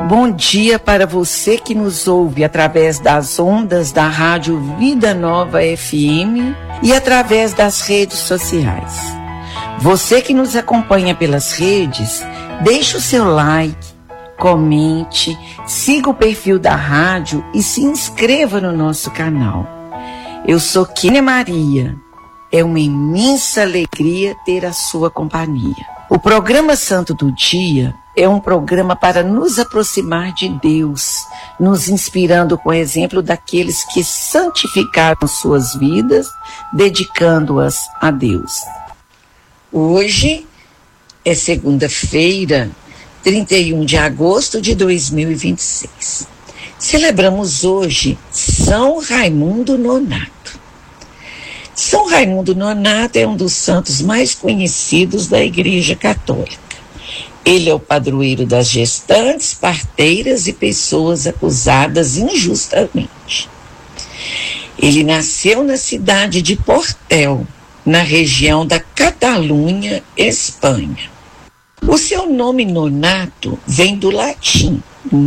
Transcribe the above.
Bom dia para você que nos ouve através das ondas da Rádio Vida Nova FM e através das redes sociais. Você que nos acompanha pelas redes, deixe o seu like, comente, siga o perfil da rádio e se inscreva no nosso canal. Eu sou Kênia Maria. É uma imensa alegria ter a sua companhia. O programa Santo do Dia é um programa para nos aproximar de Deus, nos inspirando com o exemplo daqueles que santificaram suas vidas, dedicando-as a Deus. Hoje é segunda-feira, 31 de agosto de 2026. Celebramos hoje São Raimundo Nonato. São Raimundo Nonato é um dos santos mais conhecidos da Igreja Católica. Ele é o padroeiro das gestantes, parteiras e pessoas acusadas injustamente. Ele nasceu na cidade de Portel, na região da Catalunha, Espanha. O seu nome Nonato vem do latim,